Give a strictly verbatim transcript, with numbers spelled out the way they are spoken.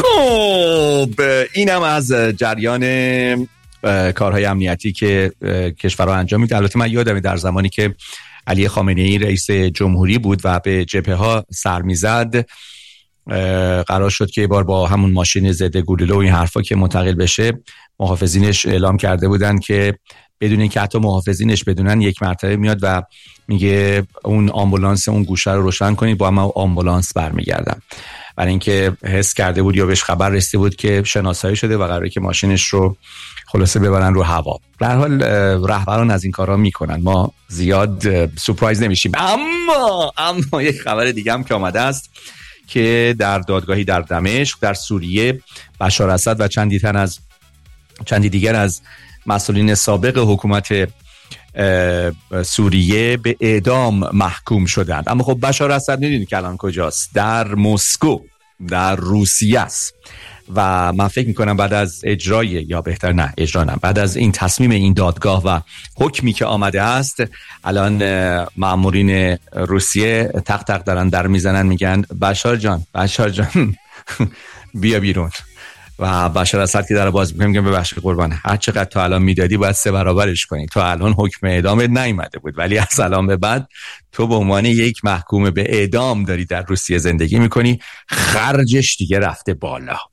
خب اینم از جریان کارهای امنیتی که کشورها انجام میده. البته من یادمه در زمانی که علی خامنه‌ای رئیس جمهوری بود و به جبهه ها سر میزد، قرار شد که یه بار با همون ماشین ضد گلوله و این حرفا که منتقل بشه، محافظینش اعلام کرده بودن که بدون اینکه حتی محافظینش بدونن یک مرتبه میاد و میگه اون آمبولانس اون گوشه رو روشن کنید، با هم آمبولانس برمیگردن. برای اینکه حس کرده بود یا بهش خبر رسیده بود که شناسایی شده و قراره که ماشینش رو خلاصه ببرن رو هوا. در حال رهبران از این کارا میکنن، ما زیاد سورپرایز نمیشیم. اما اما یک خبر دیگه هم که آمده است که در دادگاهی در دمشق در سوریه بشار اسد و چندی تن از چندی دیگر از مسئولین سابق حکومت سوریه به اعدام محکوم شدند. اما خب بشار اسد میدونید که الان کجاست؟ در مسکو، در روسیه است. و من فکر میکنم بعد از اجرای، یا بهتر نه اجرا نه، بعد از این تصمیم این دادگاه و حکمی که آمده است، الان مامورین روسیه تق تق دارن در میزنن، میگن بشار جان بشار جان بیا بیرون. و بشار اسد که در باز میگم میگم ببخشید قربان، هر چقدر تا الان میدادی باید سه برابرش کنی. تا الان حکم اعدامت نیامده بود، ولی از الان به بعد تو به عنوان یک محکوم به اعدام داری در روسیه زندگی میکنی، خرجش دیگه رفته بالا.